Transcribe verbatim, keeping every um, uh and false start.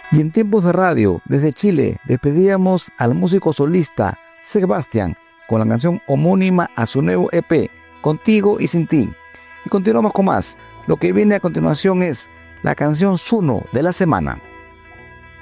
Y en tiempos de radio, desde Chile, despedíamos al músico solista Sebastián con la canción homónima a su nuevo E P, Contigo y Sin Ti. Y continuamos con más. Lo que viene a continuación es la canción Zuno de la semana.